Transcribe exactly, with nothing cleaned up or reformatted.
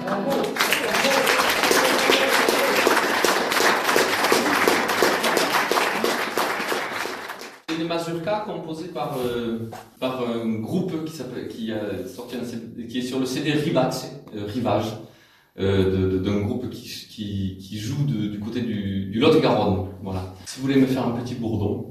C'est une mazurka composée par, euh, par un groupe qui, s'appelle, qui, a sorti un, qui est sur le C D Rivace, euh, Rivage, euh, d'un groupe qui, qui, qui joue de, du côté du, du Lot-et-Garonne. Voilà. Si vous voulez me faire un petit bourdon.